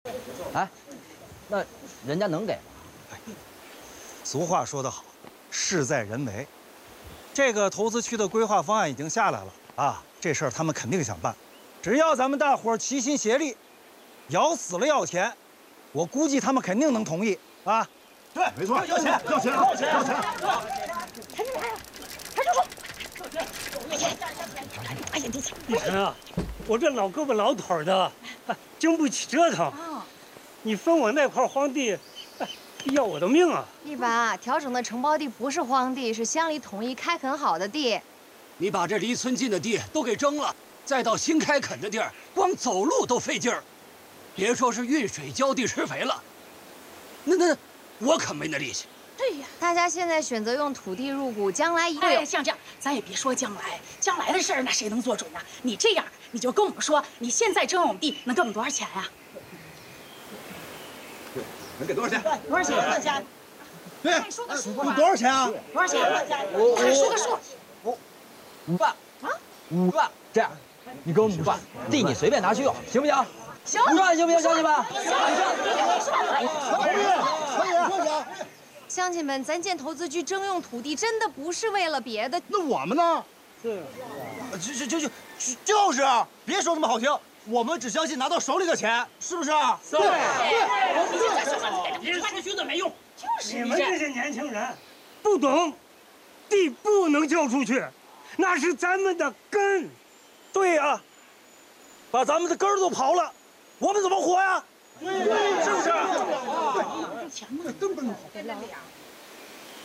哎，那人家能给吗？ 俗话说得好，事在人为。这个投资区的规划方案已经下来了啊，这事儿他们肯定想办。只要咱们大伙儿齐心协力，咬死了要钱，我估计他们肯定能同意啊。 对，没错，要钱，要钱，要钱，要钱！ 抬住他呀！抬住住！快点， 女神啊，我这老胳膊老腿的，经不起折腾。你分我那块荒地，要我的命啊！ 一把调整的承包地不是荒地，是乡里统一开垦好的地。 你把这离村近的地都给征了，再到新开垦的地儿，光走路都费劲儿，别说是运水浇地施肥了，那我可没那力气。 对呀， 大家现在选择用土地入股，将来一定有。 像这样，咱也别说将来，将来的事儿那谁能做准呢？你这样，你就跟我们说，你现在征我们地能给我们多少钱呀？ 能给多少钱？ 多少钱？多少钱？ 对， 说个数多少钱啊？ 多少钱？快说个数。 5万啊，5万。这样，你给我5万，地你随便拿去用，行不行？ 行。 5万行不行，乡亲们？ 可以。 乡亲们，咱建投资局征用土地，真的不是为了别的。 那我们呢？就是啊！别说那么好听，我们只相信拿到手里的钱，是不是啊？ 对。 别说这学的没用，就是你们这些年轻人，不懂，地不能交出去，那是咱们的根。 对呀，把咱们的根儿都刨了，我们怎么活呀？是不是？ 钱嘛，根本好不了。